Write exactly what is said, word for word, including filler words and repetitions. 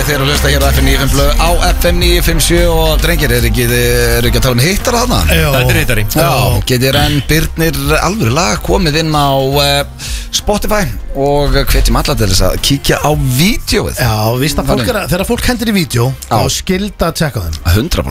þeir eru að hlusta hér á F M níu fimm blöð á F M níu fimm sjö og drengir, er ekki, er ekki að tala um hittar þarna? Þetta er hittari. Já, getur enn Birnir alvöru lag komið inn á uh, Spotify og hvetjum alla til þess að kíkja á vídeóið. Já, víst að fólk er að, þegar fólk hendur í vídeo þá skilda að tjekka þeim hundra prósent